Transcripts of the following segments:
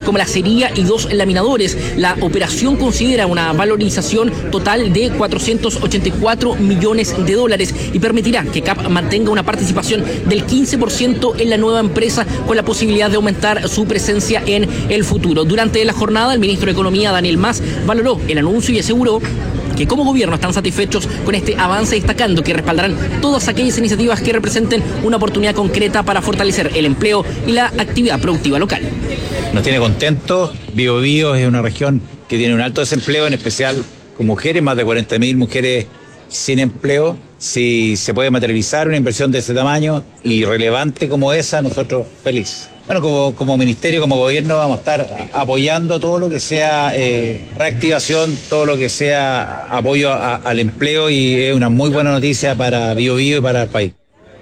como la acería y 2 laminadores. La operación considera una valorización total de $484 millones y permitirá que CAP mantenga una participación del 15% en la nueva empresa, con la posibilidad de aumentar su presencia en el futuro. Durante la jornada, el ministro de Economía, Daniel Mas, valoró el anuncio y aseguró que como gobierno están satisfechos con este avance, destacando que respaldarán todas aquellas iniciativas que representen una oportunidad concreta para fortalecer el empleo y la actividad productiva local. Nos tiene contentos. Biobío es una región que tiene un alto desempleo, en especial con mujeres, más de 40.000 mujeres sin empleo. Si se puede materializar una inversión de ese tamaño y relevante como esa, nosotros felices. Bueno, como ministerio, como gobierno, vamos a estar apoyando todo lo que sea reactivación, todo lo que sea apoyo al empleo, y es una muy buena noticia para Biobío y para el país.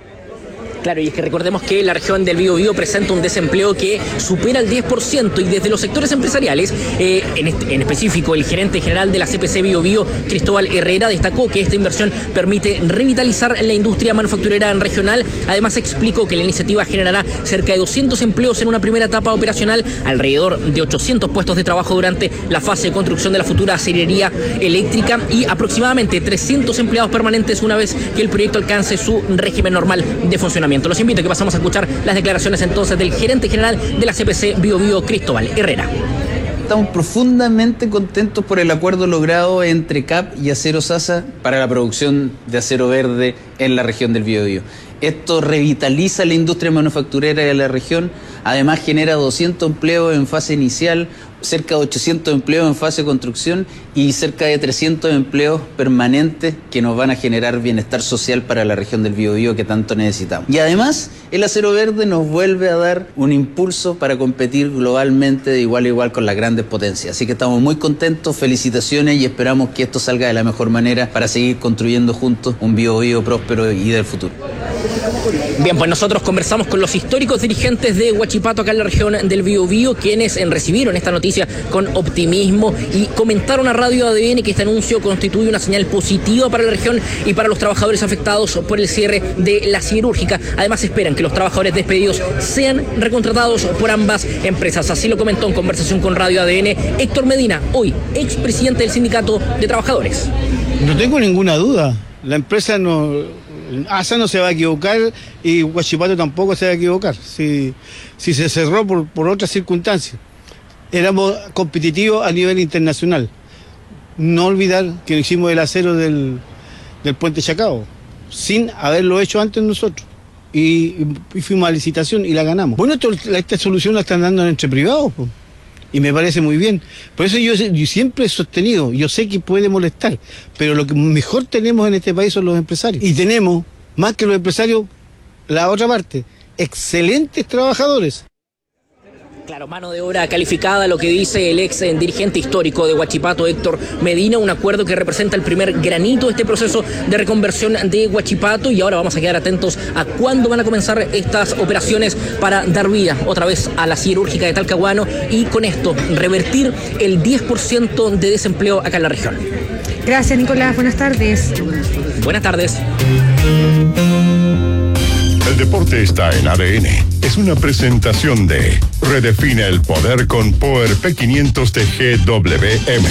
Claro, y es que recordemos que la región del Biobío presenta un desempleo que supera el 10%, y desde los sectores empresariales, en específico el gerente general de la CPC Biobío, Cristóbal Herrera, destacó que esta inversión permite revitalizar la industria manufacturera regional. Además, explicó que la iniciativa generará cerca de 200 empleos en una primera etapa operacional, alrededor de 800 puestos de trabajo durante la fase de construcción de la futura acelería eléctrica y aproximadamente 300 empleados permanentes una vez que el proyecto alcance su régimen normal de funcionamiento. Los invito a que pasamos a escuchar las declaraciones entonces del gerente general de la CPC Biobío, Cristóbal Herrera. Estamos profundamente contentos por el acuerdo logrado entre CAP y Acero Sasa para la producción de acero verde en la región del Biobío. Esto revitaliza la industria manufacturera de la región, además genera 200 empleos en fase inicial, cerca de 800 empleos en fase de construcción y cerca de 300 empleos permanentes que nos van a generar bienestar social para la región del Biobío que tanto necesitamos. Y además, el acero verde nos vuelve a dar un impulso para competir globalmente de igual a igual con las grandes potencias. Así que estamos muy contentos, felicitaciones, y esperamos que esto salga de la mejor manera para seguir construyendo juntos un Biobío próspero y del futuro. Bien, pues nosotros conversamos con los históricos dirigentes de Huachipato acá en la región del Biobío, quienes recibieron esta noticia con optimismo y comentaron a Radio ADN que este anuncio constituye una señal positiva para la región y para los trabajadores afectados por el cierre de la siderúrgica. Además, esperan que los trabajadores despedidos sean recontratados por ambas empresas. Así lo comentó en conversación con Radio ADN Héctor Medina, hoy expresidente del Sindicato de Trabajadores. No tengo ninguna duda. La empresa ASA no se va a equivocar y Huachipato tampoco se va a equivocar. Si se cerró por otras circunstancias. Éramos competitivos a nivel internacional. No olvidar que hicimos el acero del puente Chacao, sin haberlo hecho antes nosotros. Y fuimos a licitación y la ganamos. Bueno, esta solución la están dando entre privados, pues. Y me parece muy bien. Por eso yo siempre he sostenido, yo sé que puede molestar, pero lo que mejor tenemos en este país son los empresarios. Y tenemos, más que los empresarios, la otra parte, excelentes trabajadores. Claro, mano de obra calificada, lo que dice el ex dirigente histórico de Huachipato, Héctor Medina, un acuerdo que representa el primer granito de este proceso de reconversión de Huachipato, y ahora vamos a quedar atentos a cuándo van a comenzar estas operaciones para dar vida otra vez a la siderúrgica de Talcahuano y con esto revertir el 10% de desempleo acá en la región. Gracias, Nicolás. Buenas tardes. Buenas tardes. El deporte está en ADN. Es una presentación de Redefine el poder con Power P500 de GWM.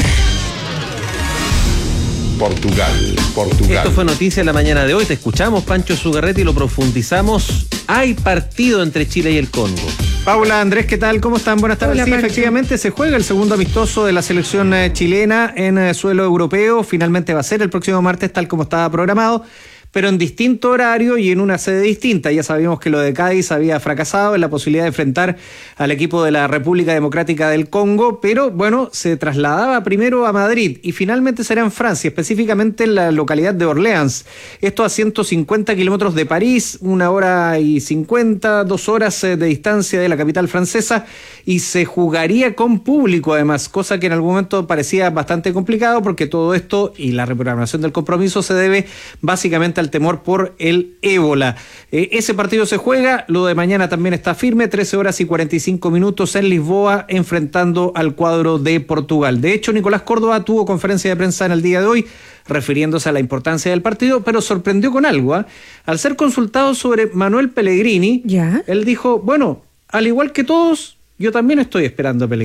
Portugal. Esto fue noticia en la mañana de hoy. Te escuchamos, Pancho Zugarretti, y lo profundizamos. Hay partido entre Chile y el Congo. Paula, Andrés, ¿qué tal? ¿Cómo están? Buenas tardes. Hola, sí, Pancho. Efectivamente se juega el segundo amistoso de la selección chilena en suelo europeo. Finalmente va a ser el próximo martes, tal como estaba programado, pero en distinto horario y en una sede distinta. Ya sabíamos que lo de Cádiz había fracasado en la posibilidad de enfrentar al equipo de la República Democrática del Congo, pero bueno, se trasladaba primero a Madrid y finalmente será en Francia, específicamente en la localidad de Orleans. Esto a 150 kilómetros de París, 1 hora y 50, 2 horas de distancia de la capital francesa, y se jugaría con público además, cosa que en algún momento parecía bastante complicado porque todo esto y la reprogramación del compromiso se debe básicamente al temor por el ébola. Ese partido se juega, lo de mañana también está firme, 13 horas y 45 minutos en Lisboa, enfrentando al cuadro de Portugal. De hecho, Nicolás Córdoba tuvo conferencia de prensa en el día de hoy, refiriéndose a la importancia del partido, pero sorprendió con algo. Al ser consultado sobre Manuel Pellegrini, él dijo, bueno, al igual que todos, yo también estoy esperando a Pellegrini.